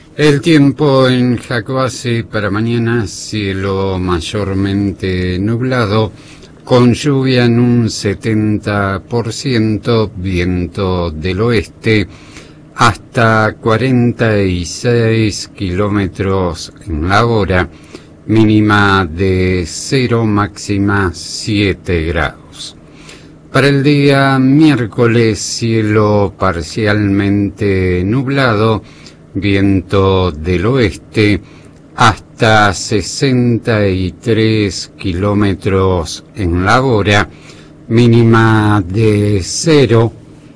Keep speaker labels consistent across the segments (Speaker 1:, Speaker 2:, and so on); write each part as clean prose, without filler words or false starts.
Speaker 1: El tiempo en Jacobací para mañana, cielo mayormente nublado, con lluvia en un 70%, viento del oeste, hasta 46 kilómetros en la hora, mínima de 0, máxima 7 grados. Para el día miércoles, cielo parcialmente nublado, viento del oeste, hasta 63 kilómetros en la hora, mínima de 0,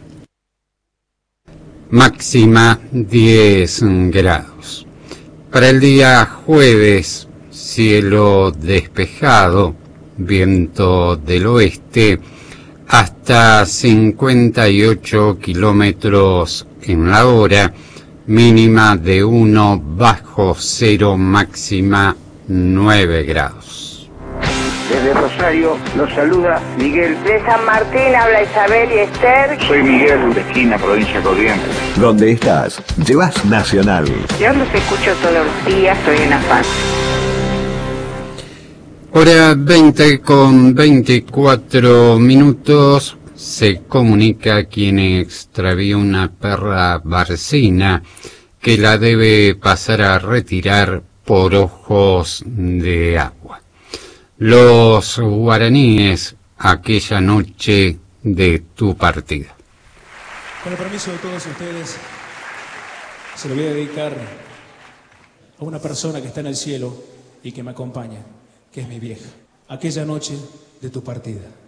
Speaker 1: máxima 10 grados. Para el día jueves, cielo despejado, viento del oeste, hasta 58 kilómetros en la hora, mínima de 1, bajo 0, máxima 9 grados.
Speaker 2: Desde Rosario los saluda Miguel.
Speaker 3: De San Martín habla Isabel y Esther.
Speaker 2: Soy Miguel, de Esquina, provincia de Corrientes.
Speaker 4: ¿Dónde estás? Llevas Nacional.
Speaker 3: Yo los escucho todos los días, soy una fan.
Speaker 1: Hora 20:24. Se comunica quien extravió una perra barcina que la debe pasar a retirar por ojos de agua. Los guaraníes, aquella noche de tu partida.
Speaker 5: Con el permiso de todos ustedes, se lo voy a dedicar a una persona que está en el cielo y que me acompaña, que es mi vieja. Aquella noche de tu partida.